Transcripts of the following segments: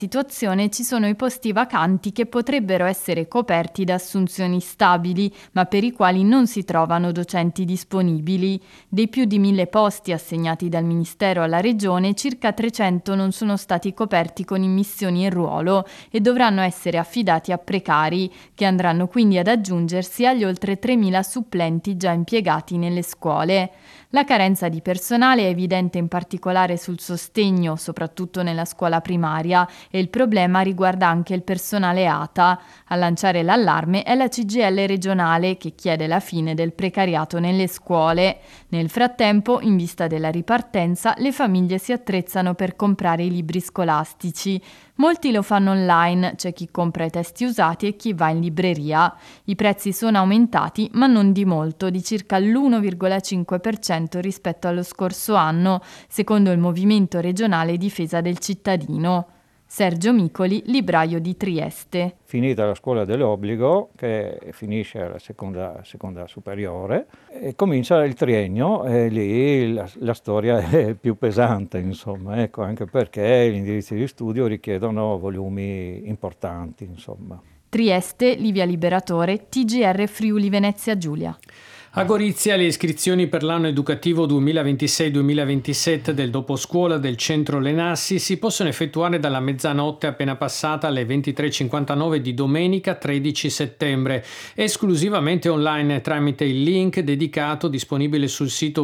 Situazione ci sono i posti vacanti che potrebbero essere coperti da assunzioni stabili, ma per i quali non si trovano docenti disponibili. Dei più di 1.000 posti assegnati dal Ministero alla Regione, circa 300 non sono stati coperti con immissioni in ruolo e dovranno essere affidati a precari, che andranno quindi ad aggiungersi agli oltre 3.000 supplenti già impiegati nelle scuole. La carenza di personale è evidente in particolare sul sostegno, soprattutto nella scuola primaria, e il problema riguarda anche il personale ATA. A lanciare l'allarme è la CGIL regionale, che chiede la fine del precariato nelle scuole. Nel frattempo, in vista della ripartenza, le famiglie si attrezzano per comprare i libri scolastici. Molti lo fanno online, c'è chi compra i testi usati e chi va in libreria. I prezzi sono aumentati, ma non di molto, di circa l'1,5% rispetto allo scorso anno, secondo il Movimento Regionale Difesa del Cittadino. Sergio Micoli, libraio di Trieste. Finita la scuola dell'obbligo, che finisce alla seconda superiore, e comincia il triennio, e lì la storia è più pesante, insomma, ecco, anche perché gli indirizzi di studio richiedono volumi importanti, insomma. Trieste, Livia Liberatore, TGR Friuli Venezia Giulia. A Gorizia le iscrizioni per l'anno educativo 2026-2027 del doposcuola del centro Lenassi si possono effettuare dalla mezzanotte appena passata alle 23:59 di domenica 13 settembre, esclusivamente online tramite il link dedicato disponibile sul sito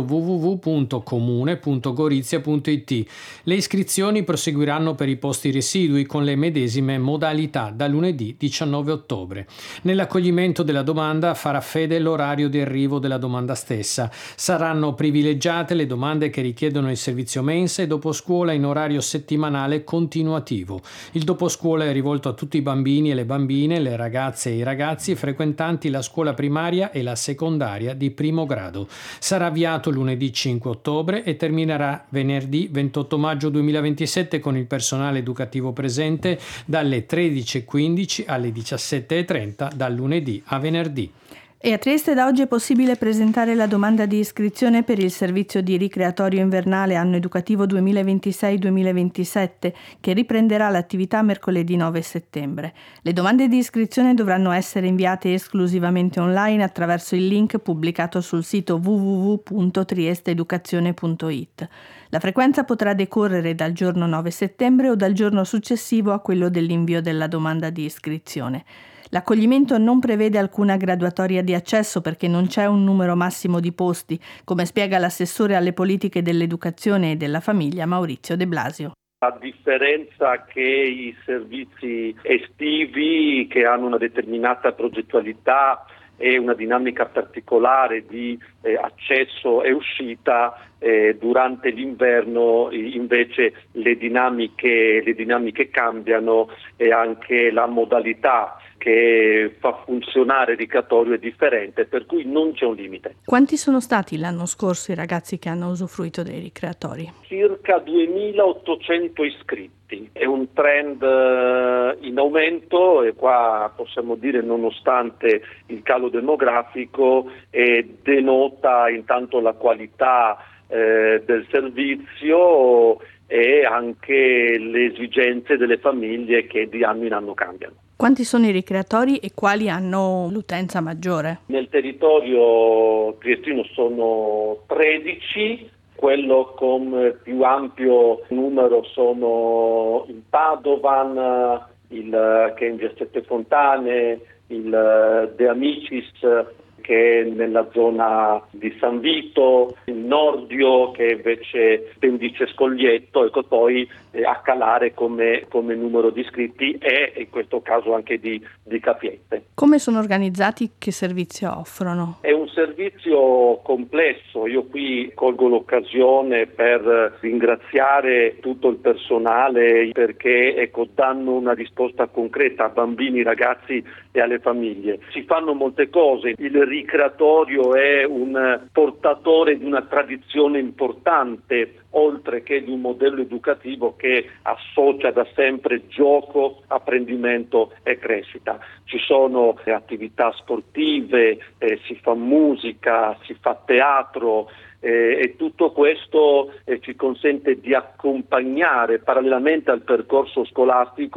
www.comune.gorizia.it. Le iscrizioni proseguiranno per i posti residui con le medesime modalità da lunedì 19 ottobre. Nell'accoglimento della domanda farà fede l'orario di arrivo della domanda stessa. Saranno privilegiate le domande che richiedono il servizio mensa e doposcuola in orario settimanale continuativo. Il doposcuola è rivolto a tutti i bambini e le bambine, le ragazze e i ragazzi frequentanti la scuola primaria e la secondaria di primo grado. Sarà avviato lunedì 5 ottobre e terminerà venerdì 28 maggio 2027 con il personale educativo presente dalle 13:15 alle 17:30 dal lunedì a venerdì. E a Trieste da oggi è possibile presentare la domanda di iscrizione per il servizio di ricreatorio invernale anno educativo 2026-2027, che riprenderà l'attività mercoledì 9 settembre. Le domande di iscrizione dovranno essere inviate esclusivamente online attraverso il link pubblicato sul sito www.triesteeducazione.it. La frequenza potrà decorrere dal giorno 9 settembre o dal giorno successivo a quello dell'invio della domanda di iscrizione. L'accoglimento non prevede alcuna graduatoria di accesso perché non c'è un numero massimo di posti, come spiega l'assessore alle politiche dell'educazione e della famiglia Maurizio De Blasio. A differenza che i servizi estivi, che hanno una determinata progettualità e una dinamica particolare di accesso e uscita, durante l'inverno invece le dinamiche cambiano e anche la modalità che fa funzionare il ricreatorio è differente, per cui non c'è un limite. Quanti sono stati l'anno scorso i ragazzi che hanno usufruito dei ricreatori? Circa 2.800 iscritti, è un trend in aumento e qua possiamo dire nonostante il calo demografico denota intanto la qualità del servizio e anche le esigenze delle famiglie che di anno in anno cambiano. Quanti sono i ricreatori e quali hanno l'utenza maggiore? Nel territorio triestino sono 13, quello con più ampio numero sono il Padovan, che è in via Sette Fontane, il De Amicis che è nella zona di San Vito, il Nordio che invece Pendice Scoglietto, e poi a calare come numero di iscritti e in questo caso anche di capiette. Come sono organizzati? Che servizio offrono? È un servizio complesso, io qui colgo l'occasione per ringraziare tutto il personale perché danno una risposta concreta a bambini, ragazzi e alle famiglie. Si fanno molte cose, il ricreatorio è un portatore di una tradizione importante, oltre che di un modello educativo che associa da sempre gioco, apprendimento e crescita. Ci sono attività sportive, si fa musica, si fa teatro, e tutto questo ci consente di accompagnare parallelamente al percorso scolastico